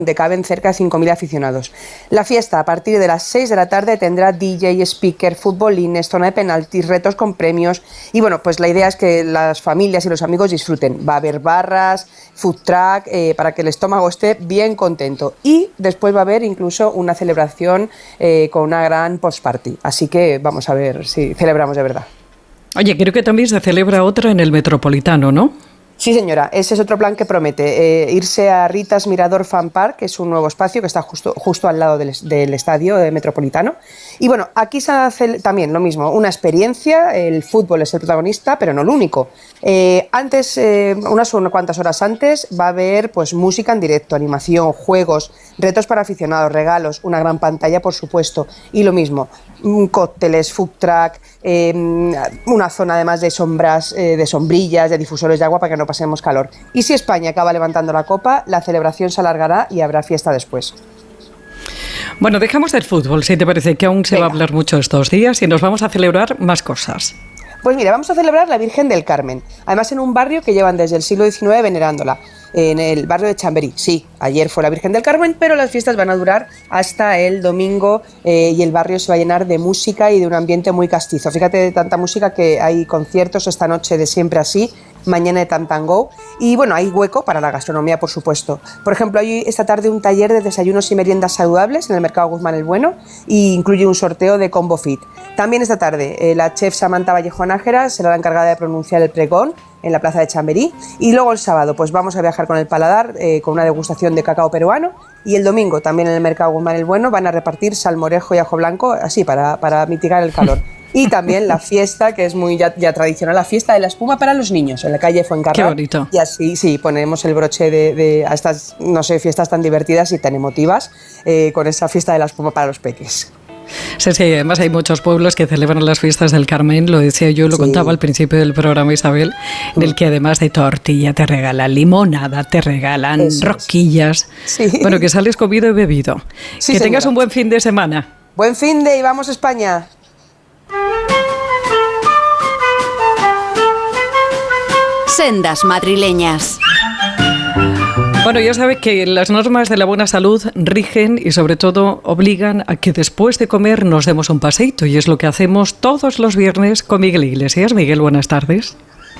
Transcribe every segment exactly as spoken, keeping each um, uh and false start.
donde caben cerca de cinco mil aficionados. La fiesta, a partir de las seis de la tarde, tendrá D J, speaker, futbolines, zona de penaltis, retos con premios. Y bueno, pues la idea es que las familias y los amigos disfruten. Va a haber barras, food truck, eh, para que el estómago esté bien contento. Y después va a haber incluso una celebración eh, con una gran post-party. Así que vamos a ver si celebramos de verdad. Oye, creo que también se celebra otra en el Metropolitano, ¿no? Sí, señora, ese es otro plan que promete, eh, irse a Ritas Mirador Fan Park, que es un nuevo espacio que está justo, justo al lado del, del estadio de Metropolitano. Y bueno, aquí se hace también lo mismo, una experiencia, el fútbol es el protagonista, pero no el único. Eh, antes, eh, unas, unas cuantas horas antes, va a haber pues música en directo, animación, juegos, retos para aficionados, regalos, una gran pantalla, por supuesto, y lo mismo, cócteles, food truck, eh, una zona además de sombras, eh, de sombrillas, de difusores de agua para que no pasemos calor. Y si España acaba levantando la copa, la celebración se alargará y habrá fiesta después. Bueno, dejamos del fútbol, si te parece, que aún se Venga. va a hablar mucho estos días y nos vamos a celebrar más cosas. Pues mira, vamos a celebrar la Virgen del Carmen, además en un barrio que llevan desde el siglo diecinueve venerándola, en el barrio de Chamberí. Sí, ayer fue la Virgen del Carmen, pero las fiestas van a durar hasta el domingo eh, y el barrio se va a llenar de música y de un ambiente muy castizo. Fíjate de tanta música que hay conciertos esta noche de Siempre Así, mañana de Tantango y bueno, hay hueco para la gastronomía, por supuesto. Por ejemplo, hay esta tarde un taller de desayunos y meriendas saludables en el Mercado Guzmán el Bueno y incluye un sorteo de Combo Fit. También esta tarde eh, la chef Samantha Vallejo Nájera será la encargada de pronunciar el pregón en la plaza de Chamberí y luego el sábado pues vamos a viajar con el paladar eh, con una degustación de cacao peruano y el domingo también en el Mercado Guzmán el Bueno van a repartir salmorejo y ajo blanco así para, para mitigar el calor. Y también la fiesta, que es muy ya, ya tradicional, la fiesta de la espuma para los niños, en la calle Fuencarral. Qué bonito. Y así, sí, ponemos el broche de, de a estas, no sé, fiestas tan divertidas y tan emotivas, eh, con esa fiesta de la espuma para los peques. Sí, sí, además hay muchos pueblos que celebran las fiestas del Carmen, lo decía yo, lo sí. contaba al principio del programa Isabel, en el que además de tortilla te regalan limonada, te regalan Eso rosquillas, sí. bueno, que sales comido y bebido. Sí, que señora. Tengas un buen fin de semana. Buen fin de y vamos a España. Sendas madrileñas. Bueno, ya sabes que las normas de la buena salud rigen y sobre todo obligan a que después de comer nos demos un paseíto y es lo que hacemos todos los viernes con Miguel Iglesias. Miguel, buenas tardes.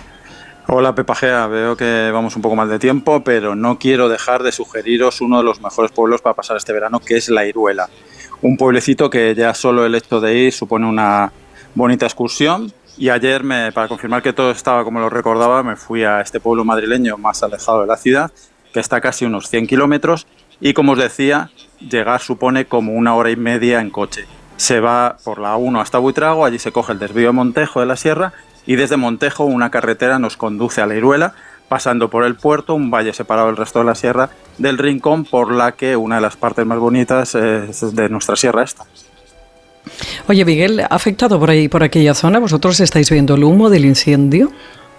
Hola Pepa Gea, veo que vamos un poco mal de tiempo, pero no quiero dejar de sugeriros uno de los mejores pueblos para pasar este verano, que es La Iruela. Un pueblecito que ya solo el hecho de ir supone una bonita excursión. Y ayer, me, para confirmar que todo estaba como lo recordaba, me fui a este pueblo madrileño más alejado de la ciudad, que está a casi unos cien kilómetros, y como os decía, llegar supone como una hora y media en coche. Se va por la A uno hasta Buitrago, allí se coge el desvío de Montejo de la Sierra, y desde Montejo una carretera nos conduce a La Iruela, pasando por el puerto, un valle separado del resto de la sierra, del Rincón, por la que una de las partes más bonitas es de nuestra sierra esta. Oye, Miguel, ¿ha afectado por ahí, por aquella zona? ¿Vosotros estáis viendo el humo del incendio?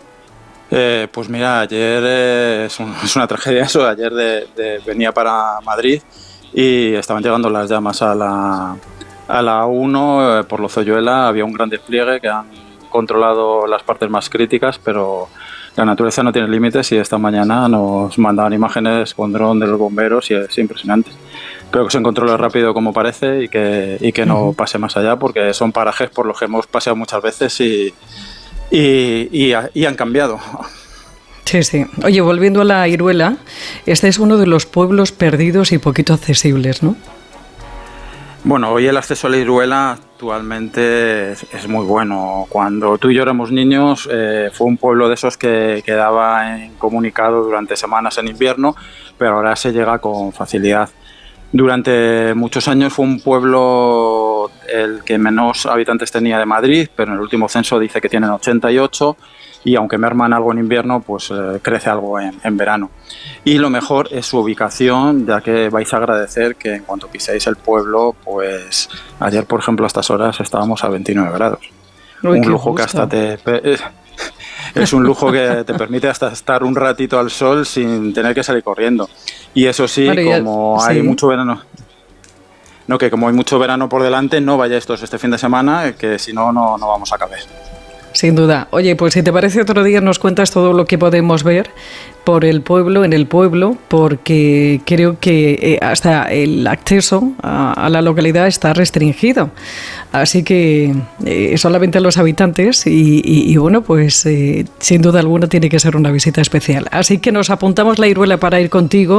Eh, pues mira, ayer eh, es, un, es una tragedia eso. Ayer de, de, venía para Madrid y estaban llegando las llamas a la, a la A uno, eh, por Lozoyuela. Había un gran despliegue que han controlado las partes más críticas, pero la naturaleza no tiene límites y esta mañana nos mandaban imágenes con dron de los bomberos y es impresionante. Creo que se controla rápido como parece y que, y que no pase más allá porque son parajes por los que hemos paseado muchas veces y, y, y, y han cambiado. Sí, sí. Oye, volviendo a La Iruela, este es uno de los pueblos perdidos y poquito accesibles, ¿no? Bueno, hoy el acceso a La Iruela actualmente es, es muy bueno. Cuando tú y yo éramos niños eh, fue un pueblo de esos que quedaba incomunicado durante semanas en invierno, pero ahora se llega con facilidad. Durante muchos años fue un pueblo el que menos habitantes tenía de Madrid, pero en el último censo dice que tienen ochenta y ocho y aunque merman algo en invierno, pues eh, crece algo en, en verano. Y lo mejor es su ubicación, ya que vais a agradecer que en cuanto piséis el pueblo, pues ayer, por ejemplo, a estas horas estábamos a veintinueve grados. Uy, un lujo gusto. que hasta te... Es un lujo que te permite hasta estar un ratito al sol sin tener que salir corriendo. Y eso sí, bueno, ya, como hay sí. mucho verano, no que como hay mucho verano por delante, no vayáis todos este fin de semana, que si no, no, no vamos a caber. sin duda. Oye, pues si te parece otro día nos cuentas todo lo que podemos ver por el pueblo, en el pueblo, porque creo que eh, hasta el acceso a, a la localidad está restringido. Así que eh, solamente a los habitantes y, y, y bueno, pues eh, sin duda alguna tiene que ser una visita especial. Así que nos apuntamos la Iruela para ir contigo